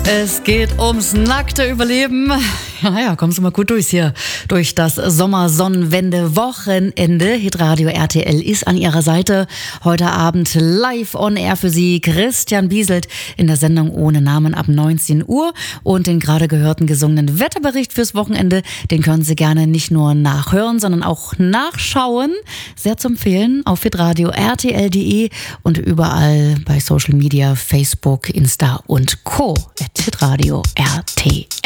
Es geht ums nackte Überleben. Ja, kommst du mal gut durch das Sommersonnenwende-Wochenende. Hitradio RTL ist an ihrer Seite. Heute Abend live on air für Sie Christian Bieselt in der Sendung Ohne Namen ab 19 Uhr. Und den gerade gehörten gesungenen Wetterbericht fürs Wochenende, den können Sie gerne nicht nur nachhören, sondern auch nachschauen. Sehr zu empfehlen auf hitradio rtl.de und überall bei Social Media, Facebook, Insta und Co. @hitradio RTL.